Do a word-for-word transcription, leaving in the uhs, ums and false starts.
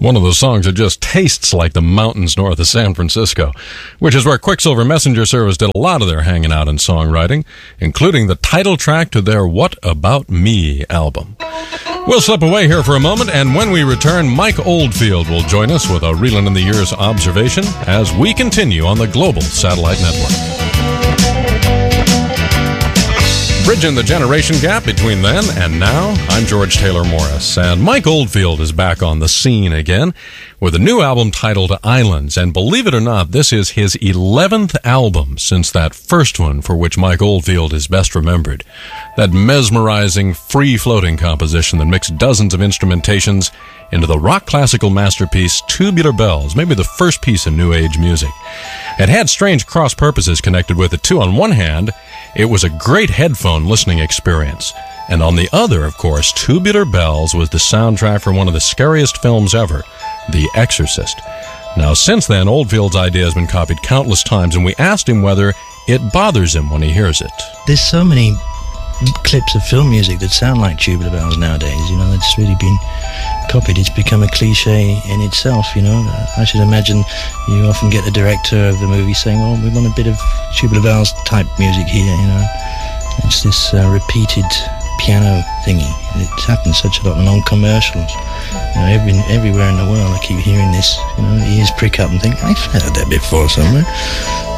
One of those songs that just tastes like the mountains north of San Francisco, which is where Quicksilver Messenger Service did a lot of their hanging out and songwriting, including the title track to their What About Me album. We'll slip away here for a moment, and when we return, Mike Oldfield will join us with a Reelin' in the Years observation as we continue on the Global Satellite Network. Bridging the generation gap between then and now, I'm George Taylor Morris, and Mike Oldfield is back on the scene again with a new album titled Islands, and believe it or not, this is his eleventh album since that first one for which Mike Oldfield is best remembered. That mesmerizing, free-floating composition that mixed dozens of instrumentations into the rock classical masterpiece Tubular Bells, maybe the first piece of New Age music. It had strange cross-purposes connected with it, too. On one hand, it was a great headphone listening experience. And on the other, of course, Tubular Bells was the soundtrack for one of the scariest films ever, The Exorcist. Now, since then, Oldfield's idea has been copied countless times, and we asked him whether it bothers him when he hears it. There's so many clips of film music that sound like Tubular Bells nowadays, you know, it's really been copied. It's become a cliche in itself, you know. I should imagine you often get the director of the movie saying, well, we want a bit of Tubular Bells type music here, you know. It's this uh, repeated piano thingy. It happens such a lot in non-commercials. You know, every, everywhere in the world I keep hearing this, you know, the ears prick up and think, I've heard that before somewhere.